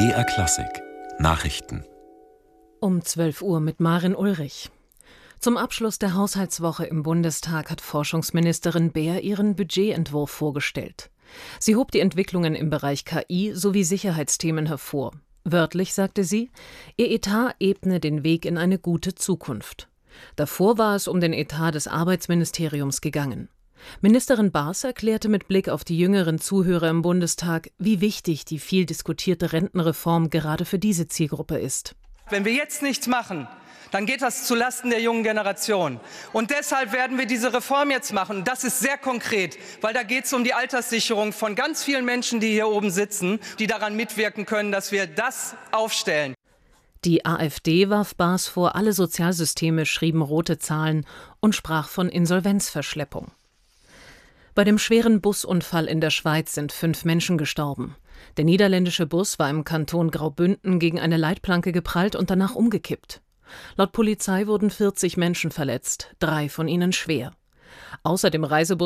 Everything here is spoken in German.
BR Klassik Nachrichten Um 12 Uhr mit Maren Ulrich. Zum Abschluss der Haushaltswoche im Bundestag hat Forschungsministerin Baer ihren Budgetentwurf vorgestellt. Sie hob die Entwicklungen im Bereich KI sowie Sicherheitsthemen hervor. Wörtlich sagte sie, ihr Etat ebne den Weg in eine gute Zukunft. Davor war es um den Etat des Arbeitsministeriums gegangen. Ministerin Baas erklärte mit Blick auf die jüngeren Zuhörer im Bundestag, wie wichtig die viel diskutierte Rentenreform gerade für diese Zielgruppe ist. Wenn wir jetzt nichts machen, dann geht das zulasten der jungen Generation. Und deshalb werden wir diese Reform jetzt machen. Das ist sehr konkret, weil da geht es um die Alterssicherung von ganz vielen Menschen, die hier oben sitzen, die daran mitwirken können, dass wir das aufstellen. Die AfD warf Baas vor, alle Sozialsysteme schrieben rote Zahlen und sprach von Insolvenzverschleppung. Bei dem schweren Busunfall in der Schweiz sind 5 Menschen gestorben. Der niederländische Bus war im Kanton Graubünden gegen eine Leitplanke geprallt und danach umgekippt. Laut Polizei wurden 40 Menschen verletzt, 3 von ihnen schwer. Außer dem Reisebus